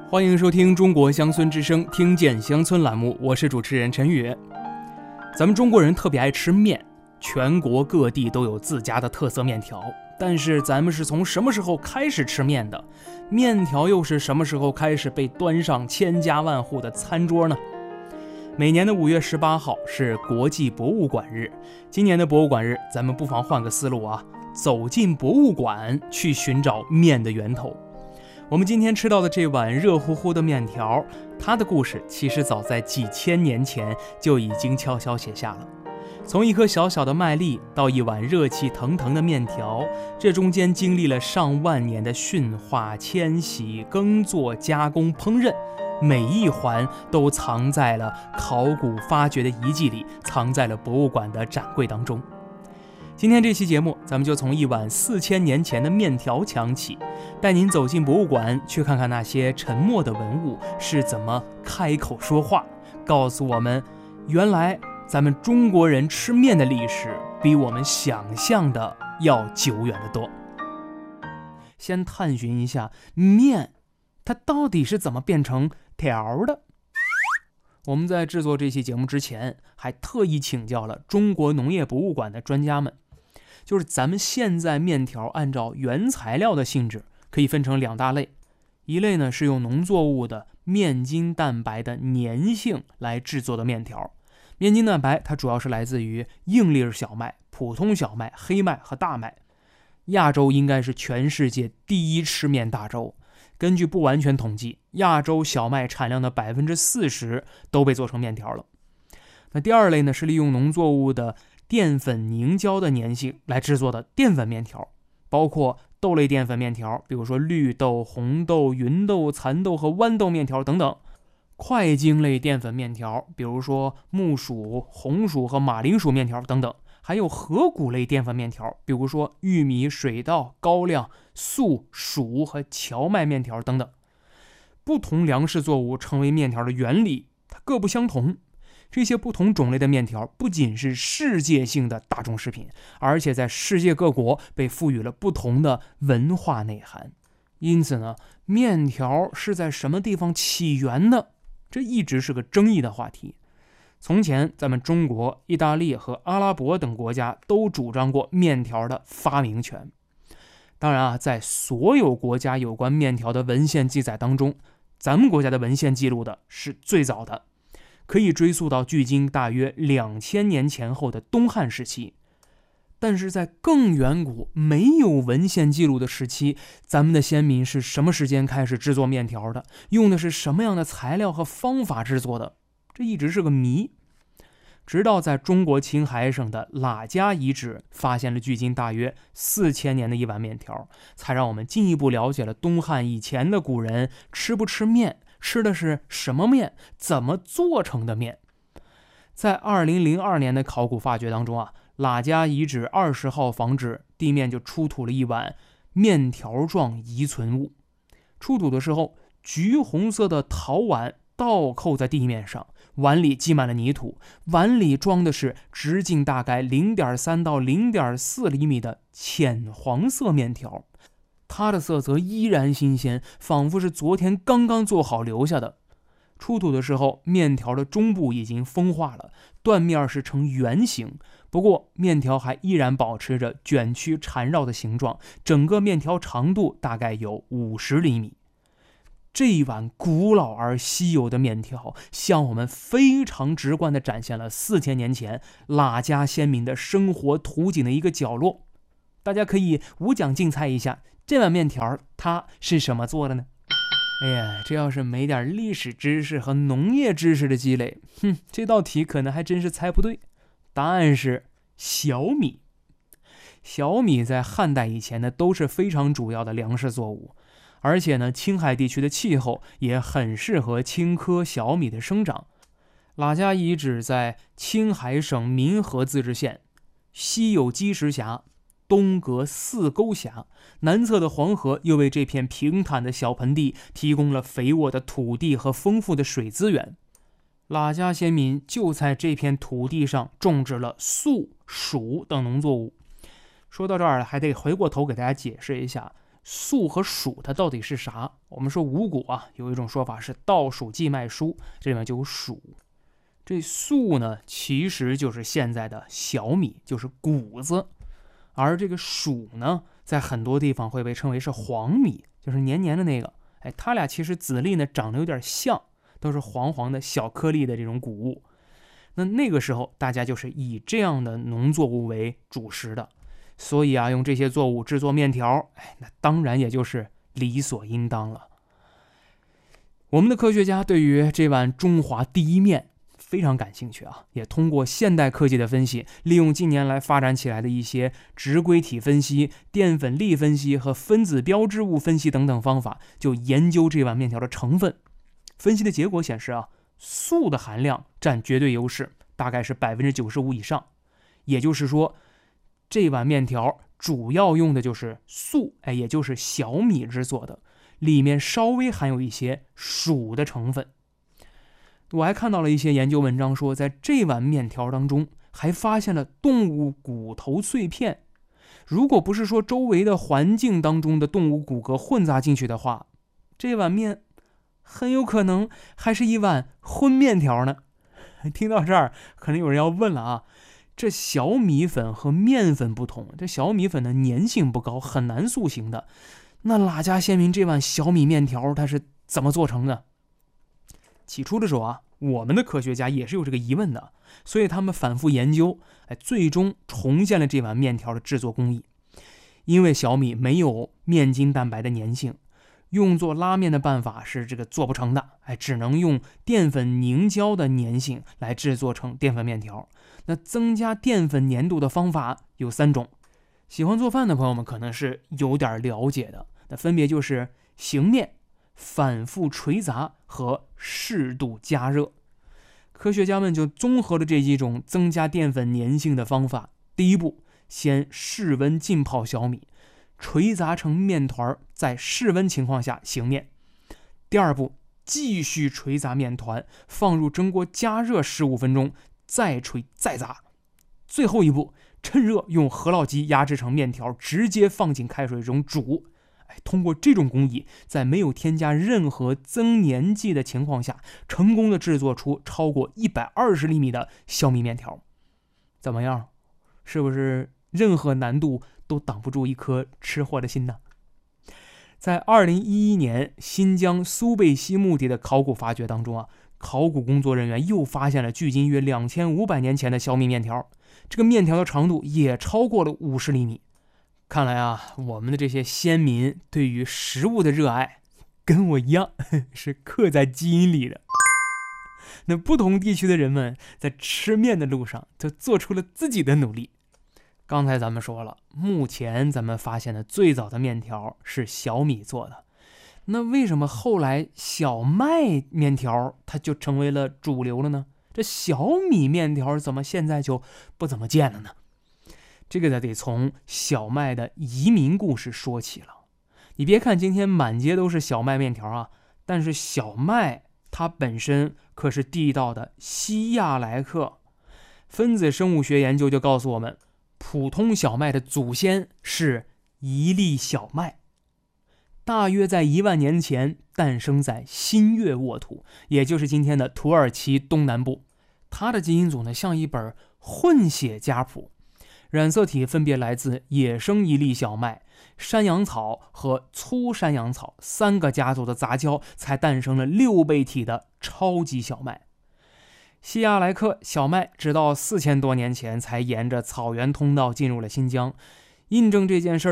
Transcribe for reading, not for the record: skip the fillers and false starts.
欢迎收听中国乡村之声听见乡村栏目，我是主持人陈宇。咱们中国人特别爱吃面，全国各地都有自家的特色面条，但是咱们是从什么时候开始吃面的？面条又是什么时候开始被端上千家万户的餐桌呢？每年的5月18号是国际博物馆日，今年的博物馆日咱们不妨换个思路啊，走进博物馆去寻找面的源头。我们今天吃到的这碗热乎乎的面条，它的故事其实早在几千年前就已经悄悄写下了。从一颗小小的麦粒到一碗热气腾腾的面条，这中间经历了上万年的驯化、迁徙、耕作、加工、烹饪，每一环都藏在了考古发掘的遗迹里，藏在了博物馆的展柜当中。今天这期节目，咱们就从一碗4000年前的面条讲起，带您走进博物馆，去看看那些沉默的文物是怎么开口说话，告诉我们，原来咱们中国人吃面的历史比我们想象的要久远得多。先探寻一下面，它到底是怎么变成条的？我们在制作这期节目之前，还特意请教了中国农业博物馆的专家们。就是咱们现在面条按照原材料的性质可以分成2大类，一类呢是用农作物的面筋蛋白的粘性来制作的面条。面筋蛋白它主要是来自于硬粒小麦、普通小麦、黑麦和大麦。亚洲应该是全世界第一吃面大洲，根据不完全统计，亚洲小麦产量的40%都被做成面条了。那第二类呢是利用农作物的淀粉凝胶的粘性来制作的淀粉面条，包括豆类淀粉面条，比如说绿豆、红豆、芸豆、蚕豆和豌豆面条等等；块茎类淀粉面条，比如说木薯、红薯和马铃薯面条等等；还有核谷类淀粉面条，比如说玉米、水稻、高粱、粟、黍和荞麦面条等等。不同粮食作物成为面条的原理它各不相同，这些不同种类的面条不仅是世界性的大众食品，而且在世界各国被赋予了不同的文化内涵。因此呢，面条是在什么地方起源的，这一直是个争议的话题。从前咱们中国、意大利和阿拉伯等国家都主张过面条的发明权。当然啊，在所有国家有关面条的文献记载当中，咱们国家的文献记录的是最早的，可以追溯到距今大约2000年前后的东汉时期。但是在更远古没有文献记录的时期，咱们的先民是什么时间开始制作面条的？用的是什么样的材料和方法制作的？这一直是个谜。直到在中国青海省的喇家遗址发现了距今大约4000年的一碗面条，才让我们进一步了解了东汉以前的古人吃不吃面，吃的是什么面，怎么做成的面。在2002年的考古发掘当中啊，喇家遗址20号房址地面就出土了一碗面条状遗存物。出土的时候，橘红色的陶碗倒扣在地面上，碗里积满了泥土，碗里装的是直径大概0.3到0.4厘米的浅黄色面条，它的色泽依然新鲜，仿佛是昨天刚刚做好留下的。出土的时候，面条的中部已经风化了，断面是呈圆形，不过面条还依然保持着卷曲缠绕的形状，整个面条长度大概有50厘米。这一碗古老而稀有的面条，向我们非常直观地展现了4000年前喇家先民的生活图景的一个角落。大家可以无奖竞猜一下，这碗面条它是什么做的呢？哎呀，这要是没点历史知识和农业知识的积累，这道题可能还真是猜不对。答案是小米。小米在汉代以前呢，都是非常主要的粮食作物。而且呢，青海地区的气候也很适合青稞小米的生长。喇家遗址在青海省民和自治县，西有积石峡，东隔4沟峡，南侧的黄河又为这片平坦的小盆地提供了肥沃的土地和丰富的水资源。喇家先民就在这片土地上种植了粟、黍等农作物。说到这儿，还得回过头给大家解释一下， 粟和黍它到底是啥？我们说五谷啊，有一种说法是稻黍稷麦菽，这里面就有黍。这粟呢，其实就是现在的小米，就是谷子。而这个黍呢，在很多地方会被称为是黄米，就是黏黏的那个。它俩其实籽粒呢长得有点像，都是黄黄的小颗粒的这种谷物。那个时候大家就是以这样的农作物为主食的，所以啊，用这些作物制作面条，那当然也就是理所应当了。我们的科学家对于这碗中华第一面非常感兴趣啊，也通过现代科技的分析，利用近年来发展起来的一些质规体分析、淀粉粒分析和分子标志物分析等等方法，就研究这碗面条的成分。分析的结果显示啊，粟的含量占绝对优势，大概是95%以上。也就是说，这碗面条主要用的就是粟，也就是小米制作的，里面稍微含有一些黍的成分。我还看到了一些研究文章说，在这碗面条当中还发现了动物骨头碎片。如果不是说周围的环境当中的动物骨骼混杂进去的话，这碗面很有可能还是一碗荤面条呢。听到这儿，可能有人要问了啊，这小米粉和面粉不同，这小米粉的粘性不高，很难塑形的。那哪家先民这碗小米面条它是怎么做成的？起初的时候啊，我们的科学家也是有这个疑问的，所以他们反复研究，最终重现了这碗面条的制作工艺。因为小米没有面筋蛋白的粘性，用作拉面的办法是这个做不成的，只能用淀粉凝胶的粘性来制作成淀粉面条。那增加淀粉粘度的方法有3种，喜欢做饭的朋友们可能是有点了解的，那分别就是醒面、反复捶砸和适度加热。科学家们就综合了这几种增加淀粉粘性的方法。第一步，先室温浸泡小米，捶砸成面团，在室温情况下醒面。第二步，继续捶砸面团，放入蒸锅加热15分钟，再捶再砸。最后一步，趁热用饸烙机压制成面条，直接放进开水中煮。通过这种工艺，在没有添加任何增粘剂的情况下，成功的制作出超过120厘米的小米面条。怎么样？是不是任何难度都挡不住一颗吃货的心呢？在2011年新疆苏贝西墓地的考古发掘当中啊，考古工作人员又发现了距今约2500年前的小米面条，这个面条的长度也超过了50厘米。看来啊，我们的这些先民对于食物的热爱跟我一样，是刻在基因里的。那不同地区的人们在吃面的路上就做出了自己的努力。刚才咱们说了，目前咱们发现的最早的面条是小米做的，那为什么后来小麦面条它就成为了主流了呢？这小米面条怎么现在就不怎么见了呢？这个得从小麦的移民故事说起了。你别看今天满街都是小麦面条啊，但是小麦它本身可是地道的西亚来客。分子生物学研究就告诉我们，普通小麦的祖先是一粒小麦，大约在1万年前诞生在新月沃土，也就是今天的土耳其东南部。它的基因组呢，像一本混血家谱，染色体分别来自野生一粒小麦、山羊草和粗山羊草3个家族的杂交，才诞生了6倍体的超级小麦。西亚来克小麦直到4000多年前才沿着草原通道进入了新疆。印证这件事